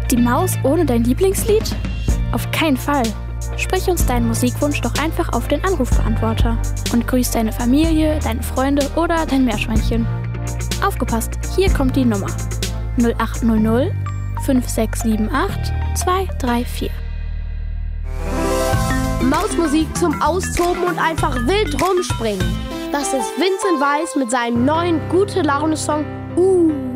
Die Maus ohne dein Lieblingslied? Auf keinen Fall. Sprich uns deinen Musikwunsch doch einfach auf den Anrufbeantworter und grüß deine Familie, deine Freunde oder dein Meerschweinchen. Aufgepasst, hier kommt die Nummer. 0800 5678 234. Mausmusik zum Austoben und einfach wild rumspringen. Das ist Vincent Weiss mit seinem neuen Gute-Laune-Song